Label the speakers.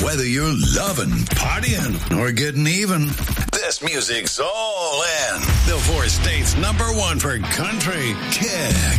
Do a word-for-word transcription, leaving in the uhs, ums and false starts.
Speaker 1: Whether you're loving, partying, or getting even, this music's all in. The four states number one for country, Kick.